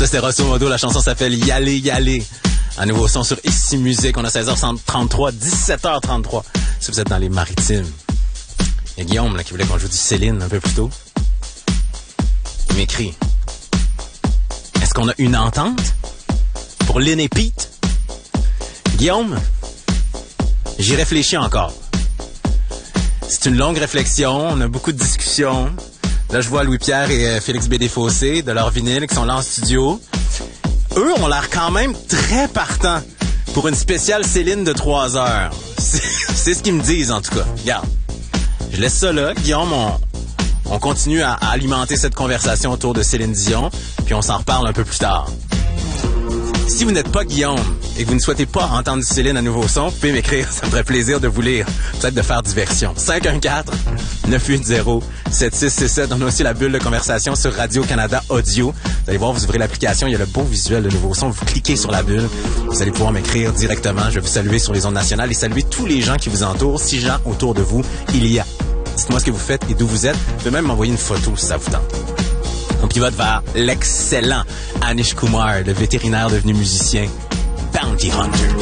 Ça, c'était Rosso Modo. La chanson s'appelle Y aller, y aller. Un nouveau son sur Ici Musique. On a 16h33, 17h33. Si vous êtes dans les maritimes. Il y a Guillaume là, qui voulait qu'on joue du Céline un peu plus tôt. Il m'écrit. Est-ce qu'on a une entente pour Lynn et Pete? Guillaume, j'y réfléchis encore. C'est une longue réflexion, on a beaucoup de discussions. Là, je vois Louis-Pierre et Félix Bédé-Fossé de leur vinyle qui sont là en studio. Eux ont l'air quand même très partants pour une spéciale Céline de 3 heures. C'est ce qu'ils me disent, en tout cas. Regarde, je laisse ça là. Guillaume, on continue à alimenter cette conversation autour de Céline Dion, puis on s'en reparle un peu plus tard. Si vous n'êtes pas Guillaume et que vous ne souhaitez pas entendre Céline à nouveau son, vous pouvez m'écrire, ça me ferait plaisir de vous lire, peut-être de faire diversion. 514-980-7667. On a aussi la bulle de conversation sur Radio-Canada Audio. Vous allez voir, vous ouvrez l'application, il y a le beau visuel de nouveau son, vous cliquez sur la bulle, vous allez pouvoir m'écrire directement. Je vais vous saluer sur les ondes nationales et saluer tous les gens qui vous entourent. 6 gens autour de vous, il y a. Dites-moi ce que vous faites et d'où vous êtes. Vous pouvez même m'envoyer une photo si ça vous tente. On pivote vers l'excellent Anish Kumar, le vétérinaire devenu musicien, Bounty Hunter.